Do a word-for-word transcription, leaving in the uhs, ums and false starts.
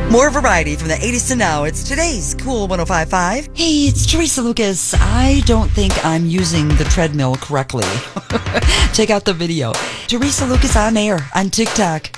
More variety from the eighties to now. It's today's Cool one oh five point five. Hey, it's Teresa Lucas. I don't think I'm using the treadmill correctly. Check out the video. Teresa Lucas on air on TikTok.